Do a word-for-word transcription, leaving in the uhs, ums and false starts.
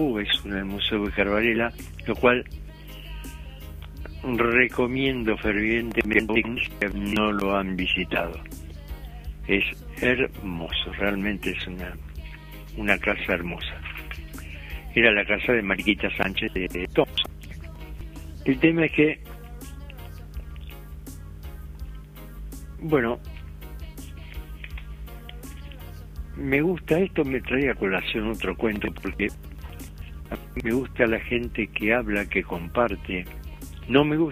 Bambú, es en el Museo de Carvarela, lo cual recomiendo fervientemente que no lo han visitado. Es hermoso, realmente es una, una casa hermosa. Era la casa de Mariquita Sánchez de Thompson. El tema es que, bueno, me gusta esto, me trae a colación otro cuento, porque a mí me gusta la gente que habla, que comparte. No me gusta